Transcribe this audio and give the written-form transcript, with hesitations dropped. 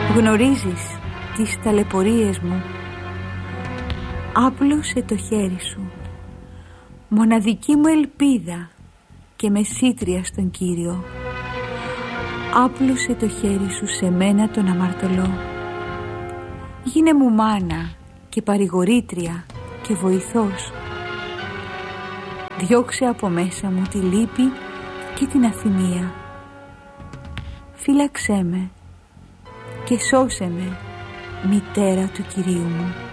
Γνωρίζεις τις ταλαιπωρίες μου. Άπλωσε το χέρι σου, μοναδική μου ελπίδα και μεσήτρια στον Κύριο. Άπλωσε το χέρι σου σε μένα τον αμαρτωλό. Γίνε μου μάνα και παρηγορήτρια και βοηθός. Διώξε από μέσα μου τη λύπη και την αθυμία. Φύλαξέ με και σώσε με, μητέρα του Κυρίου μου.